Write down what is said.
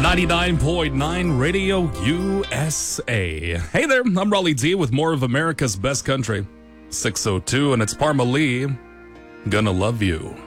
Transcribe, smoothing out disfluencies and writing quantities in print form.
99.9 Radio USA. Hey there, I'm Raleigh D with more of America's Best Country. 6:02, and it's Parma Lee. Gonna love you.